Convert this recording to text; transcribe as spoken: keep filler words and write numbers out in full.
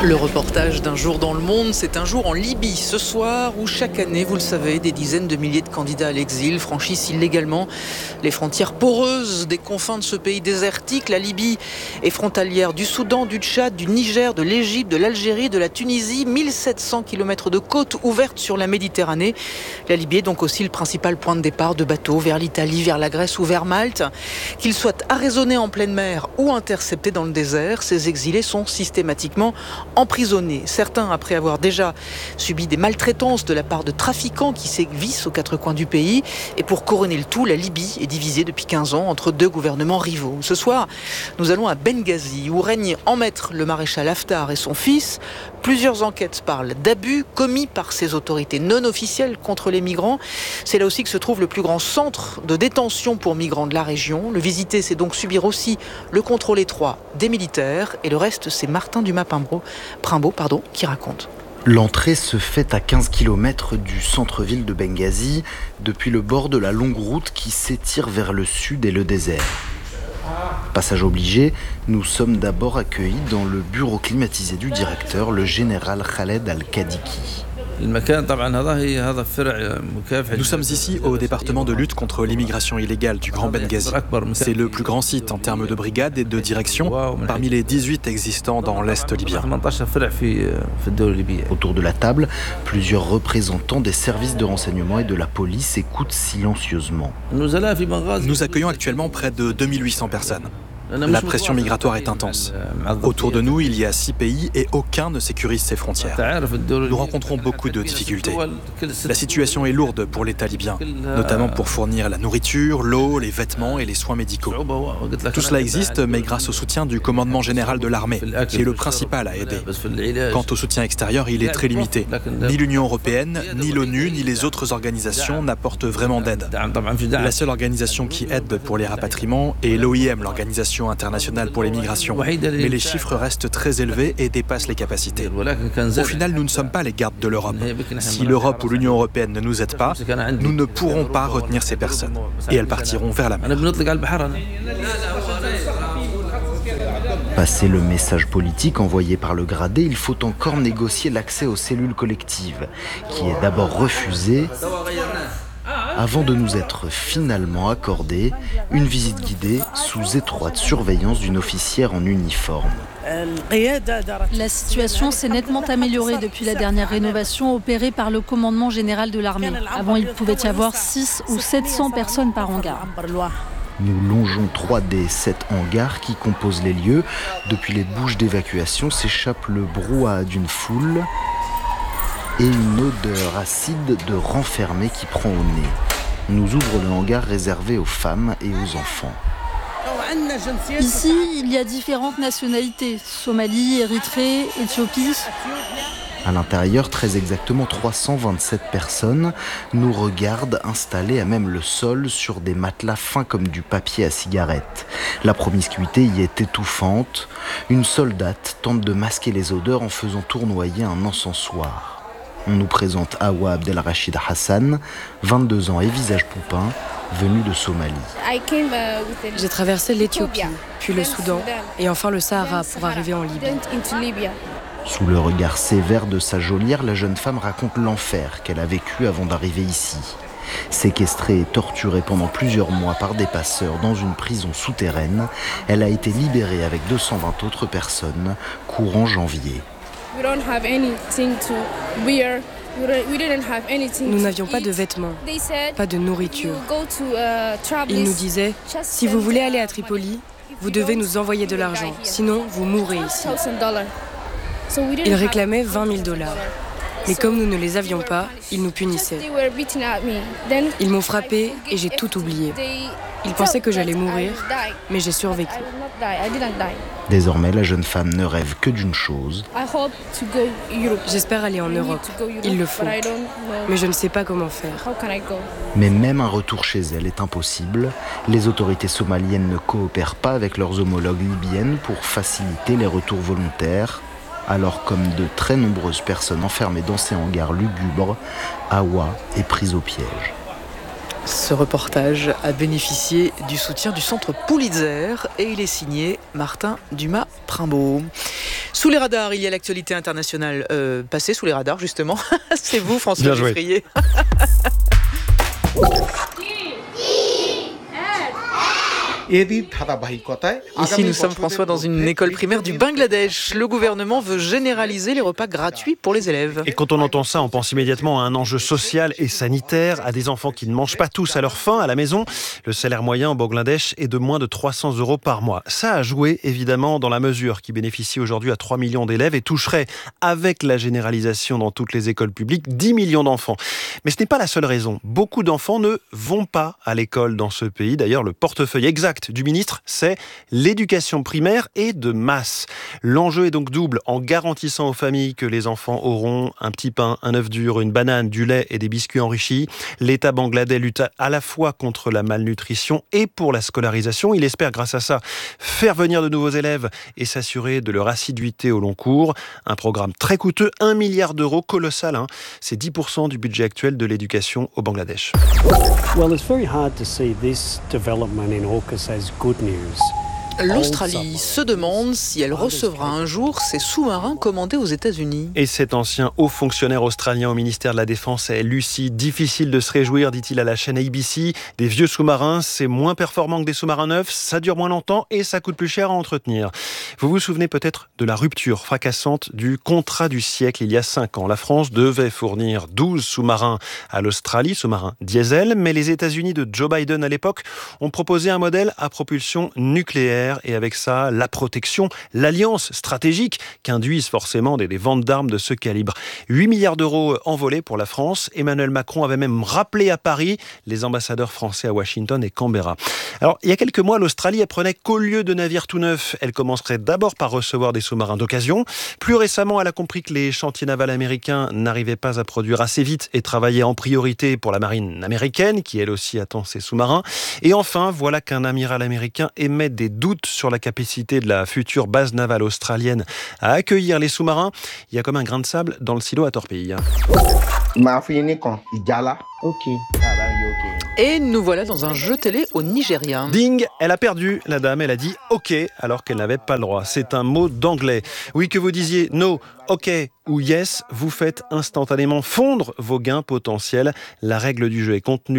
Le reportage d'un jour dans le monde, c'est un jour en Libye ce soir où chaque année, vous le savez, des dizaines de milliers de candidats à l'exil franchissent illégalement les frontières poreuses des confins de ce pays désertique. La Libye est frontalière du Soudan, du Tchad, du Niger, de l'Égypte, de l'Algérie, de la Tunisie. mille sept cents kilomètres de côtes ouvertes sur la Méditerranée. La Libye est donc aussi le principal point de départ de bateaux vers l'Italie, vers la Grèce ou vers Malte. Qu'ils soient arraisonnés en pleine mer ou interceptés dans le désert, ces exilés sont systématiquement emprisonnés. Certains après avoir déjà subi des maltraitances de la part de trafiquants qui sévissent aux quatre coins du pays. Et pour couronner le tout, la Libye est divisée depuis quinze ans entre deux gouvernements rivaux. Ce soir, nous allons à Benghazi où règne en maître le maréchal Haftar et son fils. Plusieurs enquêtes parlent d'abus commis par ces autorités non officielles contre les migrants. C'est là aussi que se trouve le plus grand centre de détention pour migrants de la région. Le visiter, c'est donc subir aussi le contrôle étroit des militaires. Et le reste, c'est Martin Dumas-Primbaud Primbaud, pardon, qui raconte. L'entrée se fait à quinze kilomètres du centre-ville de Benghazi, depuis le bord de la longue route qui s'étire vers le sud et le désert. Passage obligé, nous sommes d'abord accueillis dans le bureau climatisé du directeur, le général Khaled Al-Kadiki. Nous sommes ici au département de lutte contre l'immigration illégale du Grand Benghazi. C'est le plus grand site en termes de brigades et de direction parmi les dix-huit existants dans l'Est libyen. Autour de la table, plusieurs représentants des services de renseignement et de la police écoutent silencieusement. Nous accueillons actuellement près de deux mille huit cents personnes. La pression migratoire est intense. Autour de nous, il y a six pays et aucun ne sécurise ses frontières. Nous rencontrons beaucoup de difficultés. La situation est lourde pour l'État libyen, notamment pour fournir la nourriture, l'eau, les vêtements et les soins médicaux. Tout cela existe, mais grâce au soutien du commandement général de l'armée, qui est le principal à aider. Quant au soutien extérieur, il est très limité. Ni l'Union européenne, ni l'ONU, ni les autres organisations n'apportent vraiment d'aide. La seule organisation qui aide pour les rapatriements est l'O I M, l'organisation internationale pour les migrations. Mais les chiffres restent très élevés et dépassent les capacités. Au final, nous ne sommes pas les gardes de l'Europe. Si l'Europe ou l'Union européenne ne nous aident pas, nous ne pourrons pas retenir ces personnes. Et elles partiront vers la mer. Passé le message politique envoyé par le gradé, il faut encore négocier l'accès aux cellules collectives, qui est d'abord refusé, avant de nous être finalement accordé une visite guidée sous étroite surveillance d'une officière en uniforme. La situation s'est nettement améliorée depuis la dernière rénovation opérée par le commandement général de l'armée. Avant, il pouvait y avoir six ou sept cents personnes par hangar. Nous longeons trois des sept hangars qui composent les lieux. Depuis les bouches d'évacuation s'échappe le brouhaha d'une foule et une odeur acide de renfermé qui prend au nez. On nous ouvre le hangar réservé aux femmes et aux enfants. Ici, il y a différentes nationalités. Somalie, Érythrée, Éthiopie. À l'intérieur, très exactement trois cent vingt-sept personnes nous regardent installés à même le sol sur des matelas fins comme du papier à cigarette. La promiscuité y est étouffante. Une soldate tente de masquer les odeurs en faisant tournoyer un encensoir. On nous présente Awa Abdelrachid Hassan, vingt-deux ans et visage poupin, venu de Somalie. J'ai traversé l'Éthiopie, puis le Soudan, et enfin le Sahara pour arriver en Libye. Sous le regard sévère de sa geôlière, la jeune femme raconte l'enfer qu'elle a vécu avant d'arriver ici. Séquestrée et torturée pendant plusieurs mois par des passeurs dans une prison souterraine, elle a été libérée avec deux cent vingt autres personnes courant janvier. Nous n'avions pas de vêtements, pas de nourriture. Ils nous disaient, si vous voulez aller à Tripoli, vous devez nous envoyer de l'argent, sinon vous mourrez ici. Ils réclamaient vingt mille dollars. Mais comme nous ne les avions pas, ils nous punissaient. Ils m'ont frappé et j'ai tout oublié. Ils pensaient que j'allais mourir, mais j'ai survécu. Désormais, la jeune femme ne rêve que d'une chose. J'espère aller en Europe. Il le faut. Mais je ne sais pas comment faire. Mais même un retour chez elle est impossible. Les autorités somaliennes ne coopèrent pas avec leurs homologues libyennes pour faciliter les retours volontaires. Alors, comme de très nombreuses personnes enfermées dans ces hangars lugubres, Awa est prise au piège. Ce reportage a bénéficié du soutien du centre Pulitzer et il est signé Martin Dumas-Primbaud. Sous les radars, il y a l'actualité internationale euh, passée sous les radars, justement. C'est vous, François Geffrier. Ici, nous sommes, François, dans une école primaire du Bangladesh. Le gouvernement veut généraliser les repas gratuits pour les élèves. Et quand on entend ça, on pense immédiatement à un enjeu social et sanitaire, à des enfants qui ne mangent pas tous à leur faim à la maison. Le salaire moyen au Bangladesh est de moins de trois cents euros par mois. Ça a joué, évidemment, dans la mesure qui bénéficie aujourd'hui à trois millions d'élèves et toucherait, avec la généralisation dans toutes les écoles publiques, dix millions d'enfants. Mais ce n'est pas la seule raison. Beaucoup d'enfants ne vont pas à l'école dans ce pays. D'ailleurs, le portefeuille exact du ministre, c'est l'éducation primaire et de masse. L'enjeu est donc double, en garantissant aux familles que les enfants auront un petit pain, un œuf dur, une banane, du lait et des biscuits enrichis. L'État bangladais lutte à la fois contre la malnutrition et pour la scolarisation. Il espère grâce à ça faire venir de nouveaux élèves et s'assurer de leur assiduité au long cours. Un programme très coûteux, un milliard d'euros, colossal. Hein. C'est dix pour cent du budget actuel de l'éducation au Bangladesh. Well, it's very hard to see this development in AUKUS as good news. L'Australie se demande si elle recevra un jour ses sous-marins commandés aux États-Unis. Et cet ancien haut fonctionnaire australien au ministère de la Défense est lucide. Difficile de se réjouir, dit-il à la chaîne A B C. Des vieux sous-marins, c'est moins performant que des sous-marins neufs, ça dure moins longtemps et ça coûte plus cher à entretenir. Vous vous souvenez peut-être de la rupture fracassante du contrat du siècle il y a cinq ans. La France devait fournir douze sous-marins à l'Australie, sous-marins diesel, mais les États-Unis de Joe Biden à l'époque ont proposé un modèle à propulsion nucléaire. Et avec ça, la protection, l'alliance stratégique qu'induisent forcément des, des ventes d'armes de ce calibre. huit milliards d'euros envolés pour la France. Emmanuel Macron avait même rappelé à Paris les ambassadeurs français à Washington et Canberra. Alors, il y a quelques mois, l'Australie apprenait qu'au lieu de navires tout neufs, elle commencerait d'abord par recevoir des sous-marins d'occasion. Plus récemment, elle a compris que les chantiers navals américains n'arrivaient pas à produire assez vite et travaillaient en priorité pour la marine américaine, qui elle aussi attend ses sous-marins. Et enfin, voilà qu'un amiral américain émet des doutes sur la capacité de la future base navale australienne à accueillir les sous-marins. Il y a comme un grain de sable dans le silo à Torpille. Et nous voilà dans un jeu télé au Nigeria. Ding, elle a perdu. La dame, elle a dit « OK » alors qu'elle n'avait pas le droit. C'est un mot d'anglais. Oui, que vous disiez « no », « OK » ou « yes », vous faites instantanément fondre vos gains potentiels. La règle du jeu est contenue